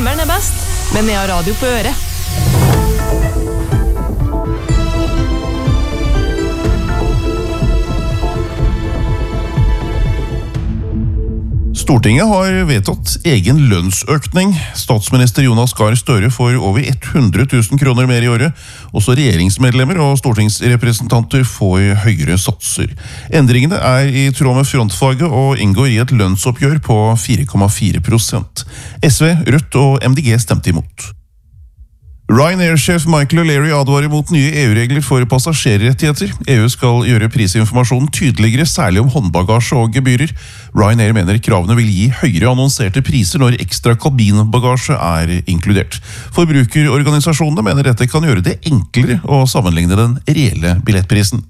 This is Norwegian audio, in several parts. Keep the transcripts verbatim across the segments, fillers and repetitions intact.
Sommeren er best, med Nea Radio på øret. Stortinget har vedtatt egen lønnsøkning. Statsminister Jonas Gahr Støre får over hundre tusen kroner mer i året. Også regjeringsmedlemmer og stortingsrepresentanter får høyere satser. Endringene er i tråd med frontfaget og inngår i et lønnsoppgjør på fire komma fire prosent. S V, Rødt og M D G stemte imot. Ryanair-sjef Michael O'Leary advarer mot nye E U-regler for passasjerrettigheter. E U skal gjøre prisinformasjonen tydeligere, særlig om håndbagasje og gebyrer. Ryanair mener kravene vil gi høyere annonserte priser når ekstra kabinbagasje er inkludert. Forbrukerorganisasjonene mener dette kan gjøre det enklere å sammenligne den reelle billettprisen.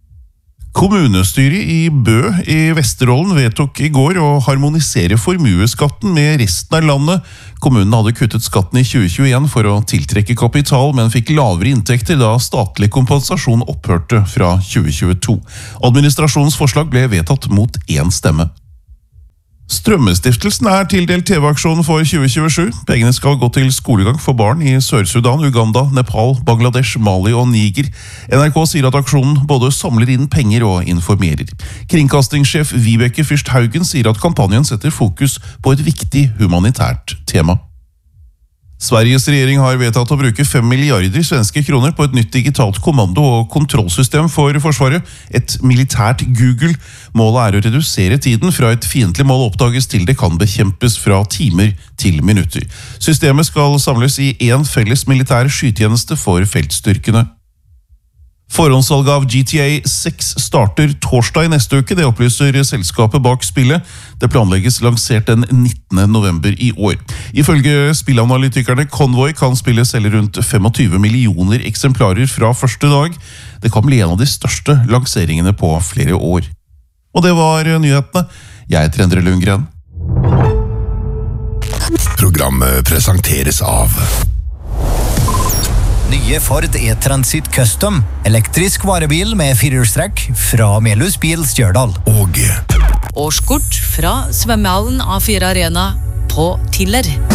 Kommunestyret i Bø i Vesterålen vedtok i går å harmonisere formueskatten med resten av landet. Kommunen hadde kuttet skatten i tjue tjueen for å tiltrekke kapital, men fikk lavere inntekter da statlig kompensasjon opphørte fra tjue tjueto. Administrasjonens forslag ble vedtatt mot én stemme. Strømmestiftelsen er tildelt T V-aksjonen for tjue tjuesju. Pengene skal gå til skolegang for barn i Sør-Sudan, Uganda, Nepal, Bangladesh, Mali og Niger. N R K sier at aksjonen både samler inn penger og informerer. Kringkastingssjef Vibeke Fyrst Haugen sier at kampanjen setter fokus på et viktig humanitært tema. Sveriges regjering har vedtatt å bruke fem milliarder svenske kroner på et nytt digitalt kommando- og kontrollsystem for Forsvaret, et militært Google. Målet er å redusere tiden fra et fiendtlig mål oppdages til det kan bekjempes fra timer til minutter. Systemet skal samles i en felles militær skytjeneste for feltstyrkene. Forhåndssalget av G T A seks starter torsdag i neste uke, det opplyser selskapet bak spillet. Det planlegges lansert den nittende november i år. Ifølge spillanalytikerne Convoy kan spillet selge rundt tjuefem millioner eksemplarer fra første dag. Det kan bli en av de største lanseringene på flere år. Og det var nyhetene. Jeg heter Endre Lundgren. Programmet presenteres av Nye Ford E-Transit Custom, elektrisk varebil med firehjulstrekk fra Melhus Bil Stjørdal. Og Årskort fra svømmehallen A fire Arena på Tiller.